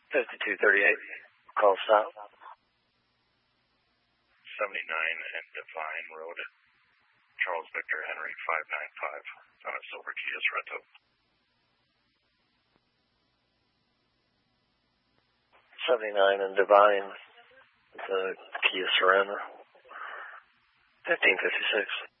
5238. Call stop. 79 and Divine Road, Charles Victor Henry 595 on a silver Kia Sorento. 79 and Divine, the Kia Sorento. 1556.